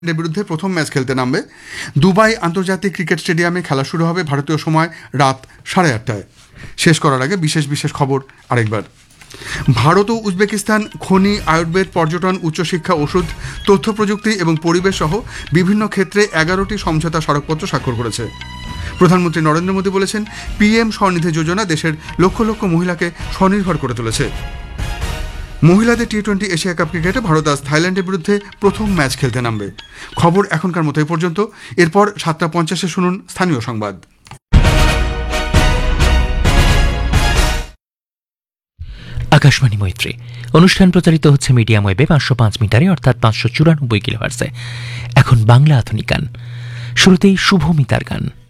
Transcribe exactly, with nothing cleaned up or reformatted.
এর বিরুদ্ধে প্রথম ম্যাচ খেলতে নামবে। দুবাই আন্তর্জাতিক ক্রিকেট স্টেডিয়ামে খেলা শুরু হবে ভারতীয় সময় রাত সাড়ে আটটায়। শেষ করার আগে বিশেষ বিশেষ খবর আরেকবার। ভারত ও উজবেকিস্তান খনি, আয়ুর্বেদ, পর্যটন, উচ্চশিক্ষা, ওষুধ, তথ্য প্রযুক্তি এবং পরিবেশ সহ বিভিন্ন ক্ষেত্রে এগারোটি সমঝোতা স্মারকপত্র স্বাক্ষর করেছে। প্রধানমন্ত্রী নরেন্দ্র মোদী বলেছেন, পিএম স্বনিধি যোজনা দেশের লক্ষ লক্ষ মহিলাকে স্বনির্ভর করে তুলেছে। মহিলাদের টি টোয়েন্টি এশিয়া কাপ ক্রিকেটে ভারত আজ থাইল্যান্ডের বিরুদ্ধে প্রথম ম্যাচ খেলতে নামবে। খবর এখনকার মতো এই পর্যন্ত। এরপর সাতটা পঞ্চাশে শুনুন স্থানীয় সংবাদ। আকাশবাণী মৈত্রী অনুষ্ঠান প্রচারিত হচ্ছে মিডিয়াম ওয়েবে পাঁচশো পাঁচ মিটারে অর্থাৎ পাঁচশো চুরানব্বই কিলোহার্টজে। এখন বাংলা আধুনিক গান, শুরুতেই শুভমিতার গান।